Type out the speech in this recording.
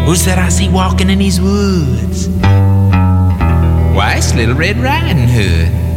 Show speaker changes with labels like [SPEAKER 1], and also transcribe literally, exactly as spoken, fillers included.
[SPEAKER 1] Who's that I see walking in these woods? Why, it's Little Red Riding Hood.